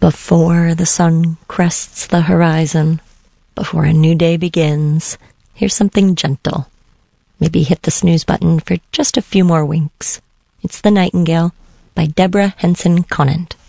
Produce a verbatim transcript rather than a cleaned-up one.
Before the sun crests the horizon, before a new day begins, here's something gentle. Maybe hit the snooze button for just a few more winks. It's The Nightingale by Deborah Henson Conant.